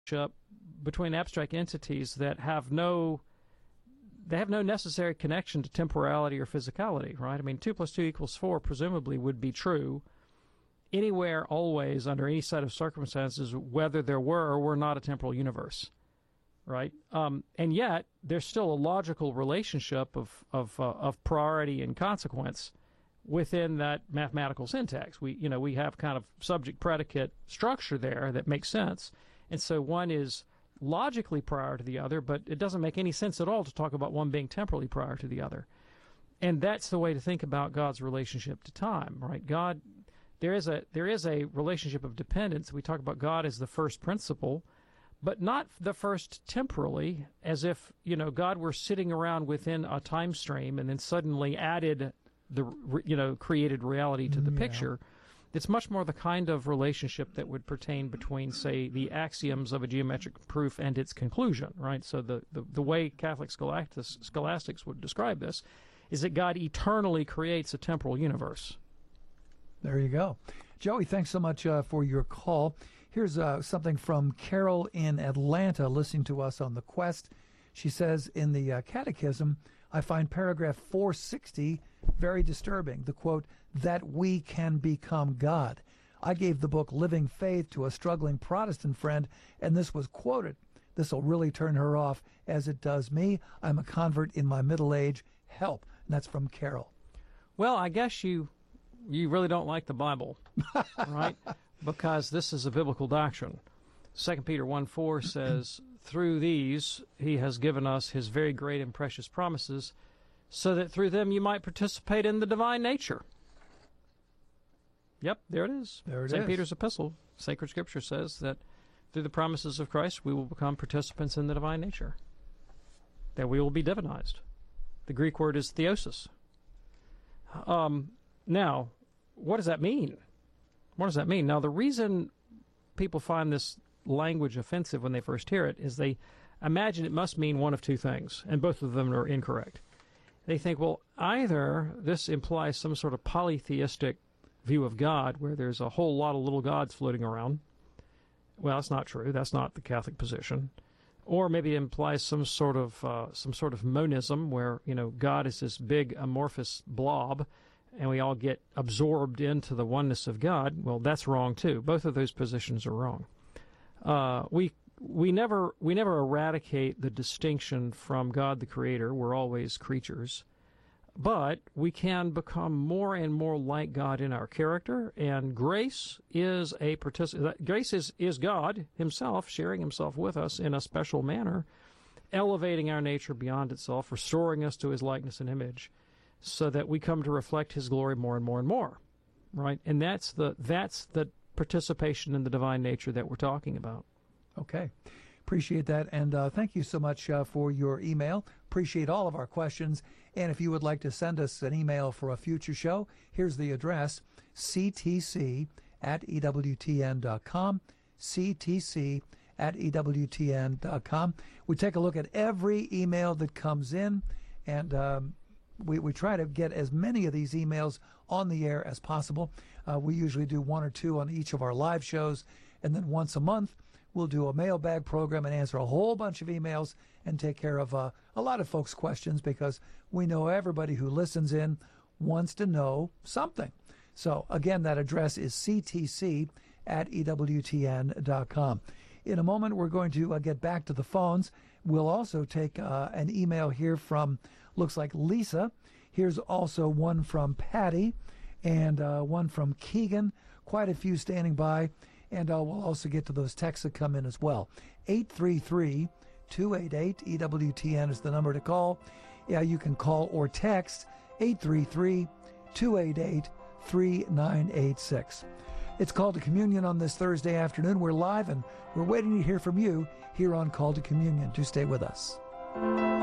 between abstract entities that have no necessary connection to temporality or physicality, right? I mean, 2 + 2 = 4 presumably would be true anywhere, always, under any set of circumstances, whether there were or were not a temporal universe, right? And yet, there's still a logical relationship of priority and consequence within that mathematical syntax. We have kind of subject-predicate structure there that makes sense, and so one is logically prior to the other, but it doesn't make any sense at all to talk about one being temporally prior to the other. And that's the way to think about God's relationship to time, right? God, there is a relationship of dependence. We talk about God as the first principle, but not the first temporally, as if, God were sitting around within a time stream and then suddenly added created reality to the picture. It's much more the kind of relationship that would pertain between, say, the axioms of a geometric proof and its conclusion, right? So the way Catholic scholastics would describe this is that God eternally creates a temporal universe. There you go. Joey, thanks so much for your call. Here's something from Carol in Atlanta listening to us on The Quest. She says, in the Catechism, I find paragraph 460 very disturbing. The quote, that we can become God. I gave the book Living Faith to a struggling Protestant friend, and this was quoted. This will really turn her off, as it does me. I'm a convert in my middle age. Help. And that's from Carol. Well, I guess you really don't like the Bible, right? Because this is a biblical doctrine. 2 Peter 1:4 says, through these he has given us his very great and precious promises, so that through them you might participate in the divine nature. Yep, there it is. There it is. St. Peter's epistle, sacred scripture says that through the promises of Christ we will become participants in the divine nature, that we will be divinized. The Greek word is theosis. Now, what does that mean? What does that mean? Now, the reason people find this language offensive when they first hear it is they imagine it must mean one of two things, and both of them are incorrect. They think, well, either this implies some sort of polytheistic view of God where there's a whole lot of little gods floating around. Well, that's not true. That's not the Catholic position. Or maybe it implies some sort of monism where, God is this big amorphous blob and we all get absorbed into the oneness of God. Well, that's wrong too. Both of those positions are wrong. We never eradicate the distinction from God the Creator. We're always creatures. But we can become more and more like God in our character, and grace is is God himself sharing himself with us in a special manner, elevating our nature beyond itself, restoring us to his likeness and image, so that we come to reflect his glory more and more and more, right? And that's the participation in the divine nature that we're talking about. Okay. Appreciate that, and thank you so much for your email. Appreciate all of our questions, and if you would like to send us an email for a future show, here's the address, ctc@ewtn.com, ctc@ewtn.com. We take a look at every email that comes in, and we try to get as many of these emails on the air as possible. We usually do one or two on each of our live shows, and then once a month, we'll do a mailbag program and answer a whole bunch of emails and take care of a lot of folks' questions, because we know everybody who listens in wants to know something. So, again, that address is ctc@ewtn.com. In a moment, we're going to get back to the phones. We'll also take an email here from, looks like Lisa. Here's also one from Patty and one from Keegan. Quite a few standing by. And we'll also get to those texts that come in as well. 833-288-EWTN is the number to call. Yeah, you can call or text 833-288-3986. It's Call to Communion on this Thursday afternoon. We're live, and we're waiting to hear from you here on Call to Communion. Do stay with us.